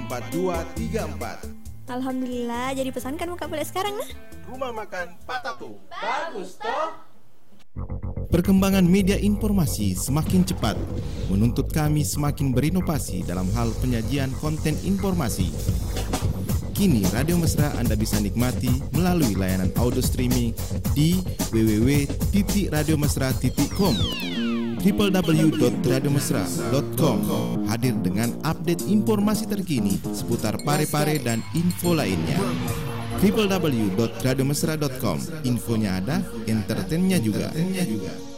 4234. Alhamdulillah, jadi pesankan buka boleh sekarang nah. Rumah makan Pak Tato. Bagus toh? Perkembangan media informasi semakin cepat, menuntut kami semakin berinovasi dalam hal penyajian konten informasi. Kini Radio Mesra Anda bisa nikmati melalui layanan audio streaming di www.radiomesra.com. www.radiomesra.com hadir dengan update informasi terkini seputar Parepare dan info lainnya. www.radiomesra.com, infonya ada, entertainnya juga.